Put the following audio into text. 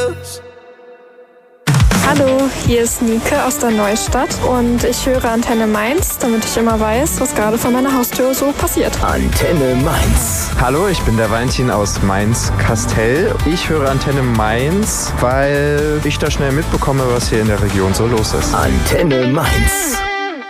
Hallo, hier ist Nike aus der Neustadt und ich höre Antenne Mainz, damit ich immer weiß, was gerade vor meiner Haustür so passiert. Antenne Mainz. Hallo, ich bin der Valentin aus Mainz-Kastel. Ich höre Antenne Mainz, weil ich da schnell mitbekomme, was hier in der Region so los ist. Antenne Mainz.